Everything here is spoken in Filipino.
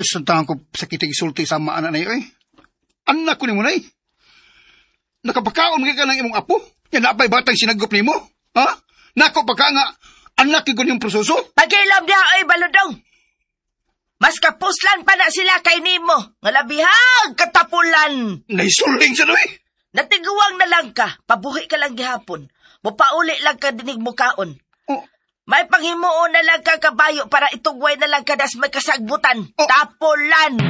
Suntahan ko sa kitig sulti sa maanan na iyo eh. Anak ko ni mo na eh. Nakapakaon ka ng imong apo? Yan napay batang sinagop ni mo? Ha? Nako pa ka nga, anak ko yung proseso? Pagilom niya, oy, baludong! Mas kapuslan pa na sila kay Nimo. Ngalabihang katapulan. Naisuling sa doy. Natiguang na lang ka. Pabuhi ka lang gihapon. Mupauli lang ka dinig mukaon. Oh. May panghimuon na lang ka kabayo para itugway na lang ka das may kasagbutan. Oh. Tapulan.